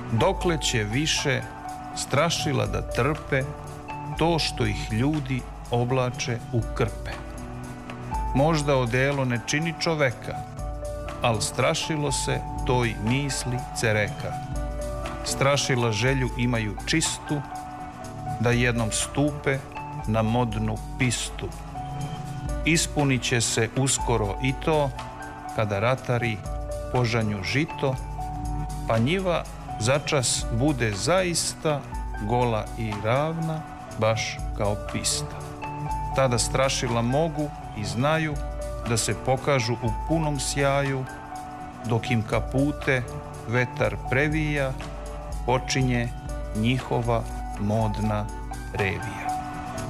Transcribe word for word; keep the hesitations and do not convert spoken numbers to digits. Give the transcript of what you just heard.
dokle će više strašila da trpe to što ih ljudi oblače u krpe. Možda odelo ne čini čoveka, al strašilo se toj misli cereka. Strašila želju imaju čistu, da jednom stupe na modnu pistu. Ispunit će se uskoro i to, kada ratari požanju žito, pa njiva začas bude zaista gola i ravna, baš kao pista. Tada strašila mogu i znaju da se pokažu u punom sjaju, dok im kapute vetar previja, počinje njihova modna revija.